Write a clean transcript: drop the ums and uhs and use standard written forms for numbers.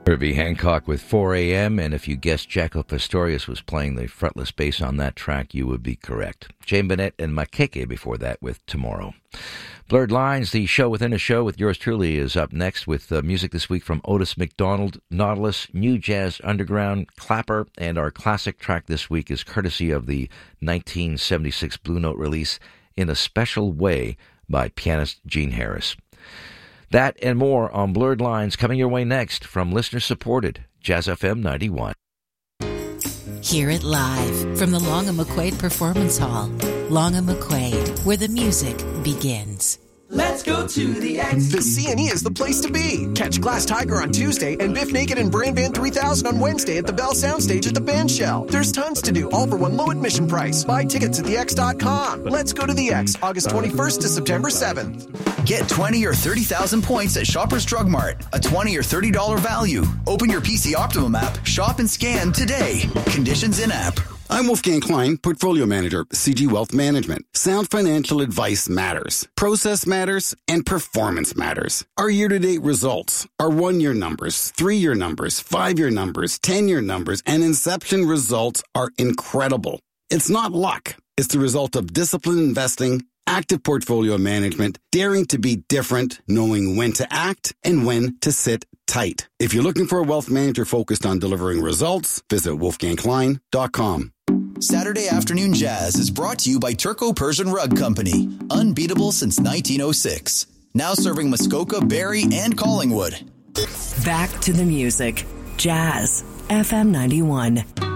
Herbie Hancock with 4 a.m., and if you guessed Jaco Pastorius was playing the fretless bass on that track, you would be correct. Jane Bennett and Makeke before that with Tomorrow. Blurred Lines, the show within a show with yours truly, is up next with music this week from Otis McDonald, Nautilus, New Jazz Underground, Clapper, and our classic track this week is courtesy of the 1976 Blue Note release, In a Special Way, by pianist Gene Harris. That and more on Blurred Lines coming your way next from listener-supported Jazz FM 91. Hear it live from the Long and McQuaid Performance Hall. Long and McQuaid, where the music begins. Let's go to the X. The CNE is the place to be. Catch Glass Tiger on Tuesday and Biff Naked and Brain Band 3000 on Wednesday at the Bell Soundstage at the Band Shell. There's tons to do, all for one low admission price. Buy tickets at thex.com. Let's go to the X, August 21st to September 7th. Get 20 or 30,000 points at Shoppers Drug Mart, a $20 or $30 value. Open your PC Optimum app, shop and scan today. Conditions in-app. I'm Wolfgang Klein, Portfolio Manager, CG Wealth Management. Sound financial advice matters. Process matters, and performance matters. Our year-to-date results, our 1-year numbers, 3-year numbers, 5-year numbers, 10-year numbers, and inception results are incredible. It's not luck. It's the result of disciplined investing, active portfolio management, daring to be different, knowing when to act and when to sit tight. If you're looking for a wealth manager focused on delivering results, visit wolfgangklein.com. Saturday Afternoon Jazz is brought to you by Turco Persian Rug Company. Unbeatable since 1906. Now serving Muskoka, Barrie, and Collingwood. Back to the music. Jazz FM 91.